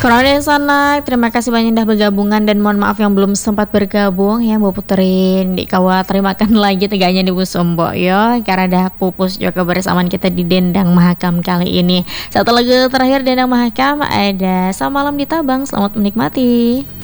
Sana, terima kasih banyak dah bergabungan dan mohon maaf yang belum sempat bergabung ya Bu Puterin. Di kawa terimakan lagi tegaknya di Bu Sombo yo karena dah pupus juga kebersamaan kita di Dendang Mahakam kali ini. Satu lagu terakhir Dendang Mahakam ada Sama Malam di Tabang. Selamat menikmati.